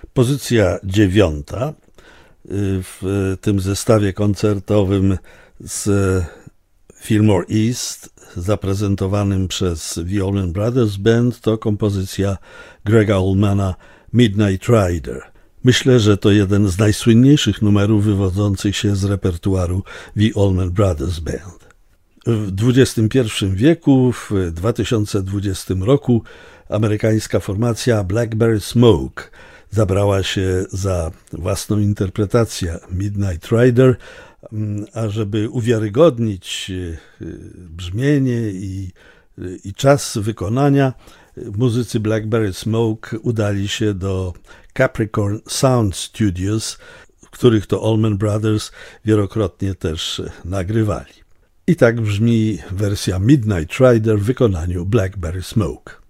Pozycja 9 w tym zestawie koncertowym z Fillmore East zaprezentowanym przez The Allman Brothers Band to kompozycja Grega Allmana Midnight Rider. Myślę, że to jeden z najsłynniejszych numerów wywodzących się z repertuaru The Allman Brothers Band. W XXI wieku, w 2020 roku, amerykańska formacja Blackberry Smoke zabrała się za własną interpretację Midnight Rider, a żeby uwiarygodnić brzmienie i czas wykonania, muzycy Blackberry Smoke udali się do Capricorn Sound Studios, w których to Allman Brothers wielokrotnie też nagrywali. I tak brzmi wersja Midnight Rider w wykonaniu Blackberry Smoke.